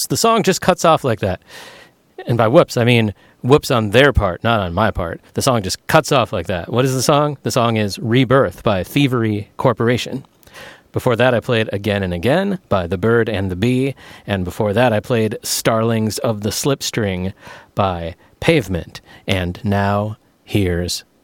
whoops, the song just cuts off like that. And by whoops, I mean whoops on their part, not on my part. The song just cuts off like that. What is the song? The song is Rebirth by Thievery Corporation. Before that, I played Again and Again by The Bird and the Bee. And before that, I played Starlings of the Slipstring by Pavement. And now, here's